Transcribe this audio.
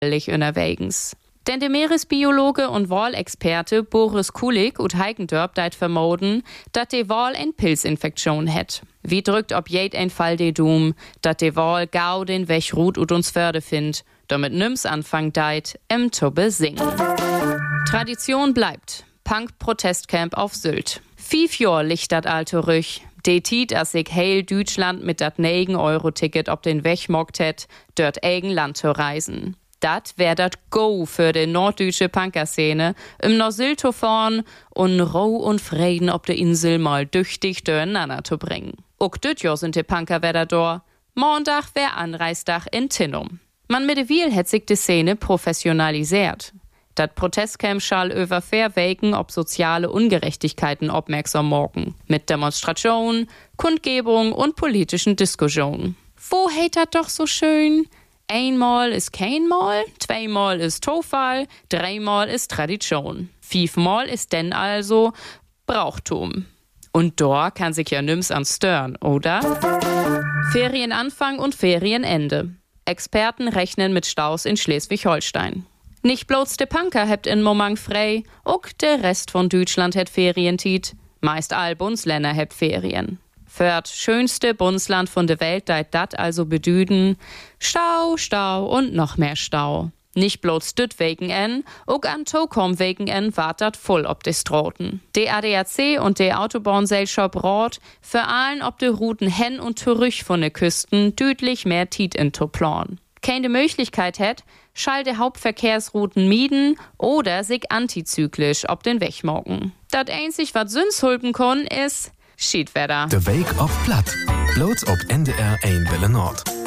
unterwegs. Denn der Meeresbiologe und Walexperte Boris Kulik und Heikendörp deit vermoden, dass der Wal eine Pilzinfektion hat. Wie drückt ob jed ein Fall de Doom, dass der Wal gau den Weg ruht und uns Förde findt, damit nims Anfang deit Tubbe singen. Tradition bleibt. Punk-Protestcamp auf Sylt. 5 Jahr liegt dat alte Rüch. De Tiet, as sich heil Deutschland mit dat 9-Euro-Ticket ob den Weg mockt het, dort eigen Land zu reisen. Dat wär dat Go für de norddeutsche Punkerszene, im Norsylt zu fahren und Ruh und Frieden ob de Insel mal düchtig durcheinander zu bringen. Auch düt Jahr sind de Punker wär da. Montag wär Anreistag in Tinnum. Man mit de Wiel het sich de Szene professionalisiert. Dat Protestcamp schall über Verwegen ob soziale Ungerechtigkeiten aufmerksam morgen. Mit Demonstrationen, Kundgebung und politischen Diskussionen. Wo hätt dat doch so schön? Einmal ist kein Mal, 2-mal ist Tofall, 3-mal ist Tradition. 5-mal ist denn also Brauchtum. Und da kann sich ja nims an stören, oder? Ferienanfang und Ferienende. Experten rechnen mit Staus in Schleswig-Holstein. Nicht bloß de Punker hebt in Moment frei, auch der Rest von Deutschland het Ferientiet. Meist all Bundesländer hebt Ferien. Für schönste Bundesland von der Welt deit dat also bedüden Stau, Stau und noch mehr Stau. Nicht bloß düt wegen en, auch an Tokom wegen en wart dat voll ob de Stroten. De ADAC und de Autobahngesellschaft Rot für allen ob de Routen hen und zurück von de Küsten düdlich mehr Tiet in to plan. Keine Möglichkeit hätt, schall de Hauptverkehrsrouten mieden oder sich antizyklisch ob den Weg morgen. Dat einzig wat Süns hulpen kon is Schiedwetter. De Weg op Platt. Bloß ob NDR 1 Welle Nord.